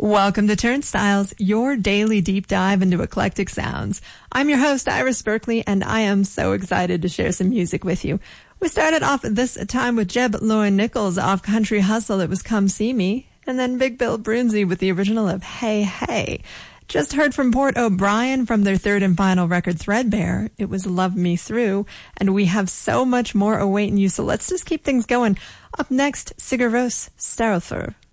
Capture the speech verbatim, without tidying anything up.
Welcome to Turnstiles, your daily deep dive into eclectic sounds. I'm your host, Iris Berkeley, and I am so excited to share some music with you. We started off this time with Jeb Lauren Nichols off Country Hustle. It was Come See Me. And then Big Bill Broonzy with the original of Hey Hey. Just heard from Port O'Brien from their third and final record, Threadbare. It was Love Me Through. And we have so much more awaiting you, so let's just keep things going. Up next, Sigur Rós, Starfur.